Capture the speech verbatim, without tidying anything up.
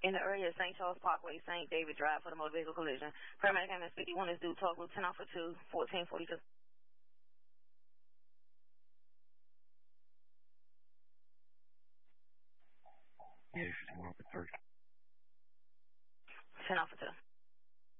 In the area of Saint Charles Parkway, Saint David Drive for the motor vehicle collision. Paramedic M S fifty-one is due talk with ten off for two, fourteen forty-two. Yeah, fifty-one for three. ten off for two.